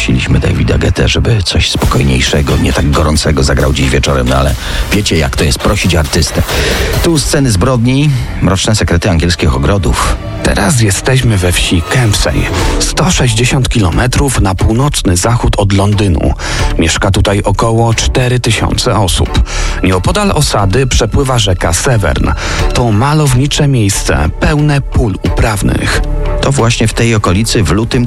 Prosiliśmy Davida Guettę, żeby coś spokojniejszego, nie tak gorącego zagrał dziś wieczorem, no ale wiecie jak to jest prosić artystę. Tu sceny zbrodni, mroczne sekrety angielskich ogrodów. Teraz jesteśmy we wsi Kempsey, 160 km na północny zachód od Londynu. Mieszka tutaj około 4000 osób. Nieopodal osady przepływa rzeka Severn. To malownicze miejsce, pełne pól uprawnych. To właśnie w tej okolicy w lutym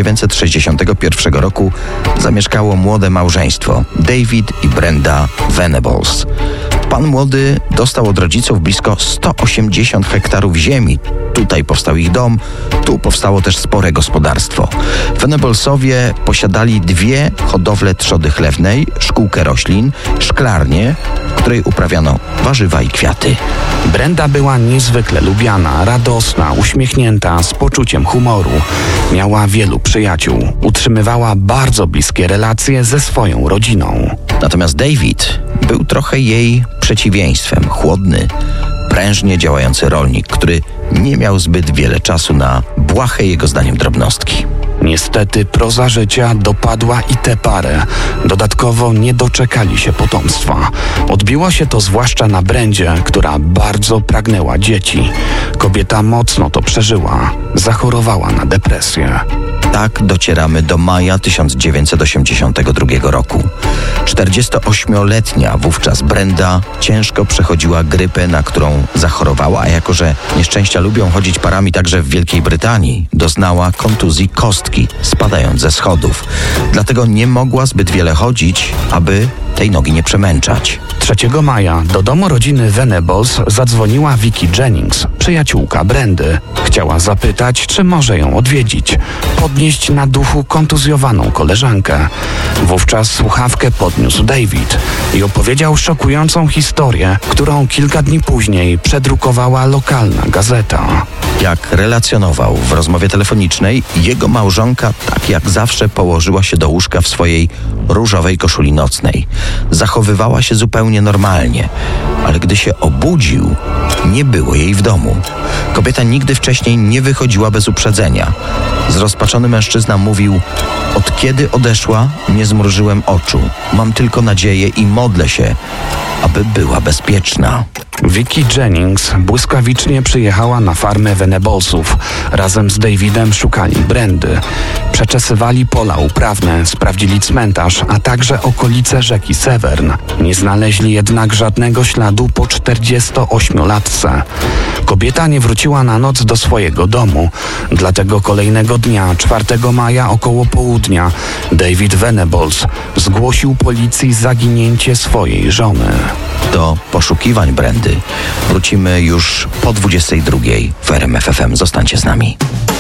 1961 roku zamieszkało młode małżeństwo David i Brenda Venables. Pan młody dostał od rodziców blisko 180 hektarów ziemi. Tutaj powstał ich dom, tu powstało też spore gospodarstwo. Venablesowie posiadali 2 hodowle trzody chlewnej, szkółkę roślin, szklarnię, w której uprawiano warzywa i kwiaty. Brenda była niezwykle lubiana, radosna, uśmiechnięta, z poczuciem humoru. Miała wielu przyjaciół. Utrzymywała bardzo bliskie relacje ze swoją rodziną. Natomiast David był trochę jej przeciwieństwem. Chłodny, prężnie działający rolnik, który nie miał zbyt wiele czasu na błahe jego zdaniem drobnostki. Niestety proza życia dopadła i tę parę. Dodatkowo nie doczekali się potomstwa. Odbiło się to zwłaszcza na Brendzie, która bardzo pragnęła dzieci. Kobieta mocno to przeżyła. Zachorowała na depresję. Tak docieramy do maja 1982 roku. 48-letnia wówczas Brenda ciężko przechodziła grypę, na którą zachorowała, a jako że nieszczęścia lubią chodzić parami także w Wielkiej Brytanii, doznała kontuzji kostki, spadając ze schodów. Dlatego nie mogła zbyt wiele chodzić, aby tej nogi nie przemęczać. 3 maja do domu rodziny Venables zadzwoniła Vicky Jennings, przyjaciółka Brendy. Chciała zapytać, czy może ją odwiedzić, podnieść na duchu kontuzjowaną koleżankę. Wówczas słuchawkę podniósł David i opowiedział szokującą historię, którą kilka dni później przedrukowała lokalna gazeta. Jak relacjonował w rozmowie telefonicznej, jego małżonka tak jak zawsze położyła się do łóżka w swojej różowej koszuli nocnej. Zachowywała się zupełnie normalnie, ale gdy się obudził, nie było jej w domu. Kobieta nigdy wcześniej nie wychodziła bez uprzedzenia. Zrozpaczony mężczyzna mówił: od kiedy odeszła, nie zmrużyłem oczu. Mam tylko nadzieję i modlę się, aby była bezpieczna. Vicky Jennings błyskawicznie przyjechała na farmę Venablesów. Razem z Davidem szukali Brendy. Przeczesywali pola uprawne, sprawdzili cmentarz, a także okolice rzeki Severn. Nie znaleźli jednak żadnego śladu po 48-latce. Kobieta nie wróciła na noc do swojego domu. Dlatego kolejnego dnia, 4 maja około południa, David Venables zgłosił policji zaginięcie swojej żony. Do poszukiwań Brendy wrócimy już po 22:00 w RMF FM. Zostańcie z nami.